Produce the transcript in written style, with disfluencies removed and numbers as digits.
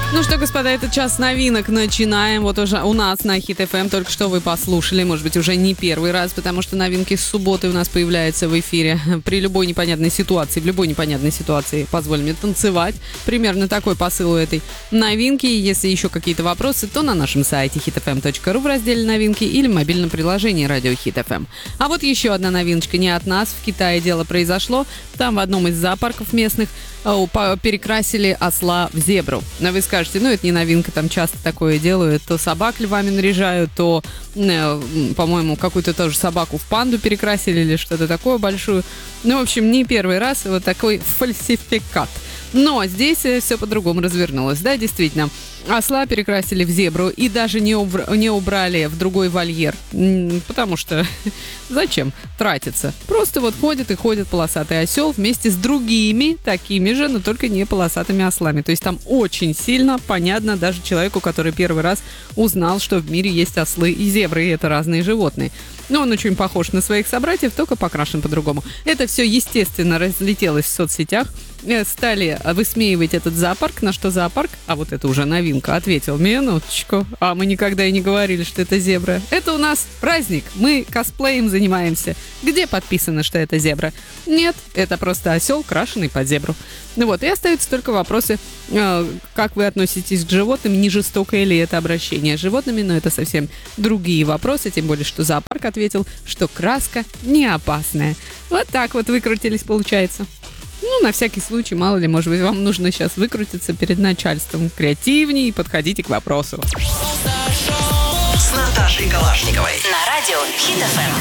Ну что, господа, это час новинок. Начинаем. Вот уже у нас на Hit FM только что вы послушали. Может быть, уже не первый раз, потому что новинки с субботы у нас появляются в эфире. При любой непонятной ситуации, в любой непонятной ситуации позволь мне танцевать. Примерно такой посыл у этой новинки. Если еще какие-то вопросы, то на нашем сайте hitfm.ru в разделе новинки или в мобильном приложении радио Hit FM. А вот еще одна новиночка не от нас. В Китае дело произошло. Там в одном из зоопарков местных перекрасили осла в зебру. Но вы скажете, ну это не новинка, там часто такое делают. То собак львами наряжают, то, по-моему, какую-то тоже собаку в панду перекрасили или что-то такое большую. Ну, в общем, не первый раз вот такой фальсификат. Но здесь все по-другому развернулось. Да, действительно, осла перекрасили в зебру и даже не убрали в другой вольер. Потому что зачем тратиться? Просто вот ходит и ходит полосатый осел вместе с другими такими же, но только не полосатыми ослами. То есть там очень сильно понятно даже человеку, который первый раз узнал, что в мире есть ослы и зебры, и это разные животные. Но он очень похож на своих собратьев, только покрашен по-другому. Это все, естественно, разлетелось в соцсетях. Стали высмеивать этот зоопарк, на что зоопарк, а вот это уже новинка, ответил: минуточку, а мы никогда и не говорили, что это зебра. Это у нас праздник, мы косплеем занимаемся. Где подписано, что это зебра? Нет, это просто осел, крашеный под зебру. Ну вот, и остаются только вопросы, как вы относитесь к животным, не жестокое ли это обращение с животными, но это совсем другие вопросы, тем более, что зоопарк ответил, что краска не опасная. Вот так вот выкрутились, получается. Ну, на всякий случай, мало ли, может быть, вам нужно сейчас выкрутиться перед начальством. Креативнее и подходите к вопросу. С Наташей Калашниковой. На радио Hit FM.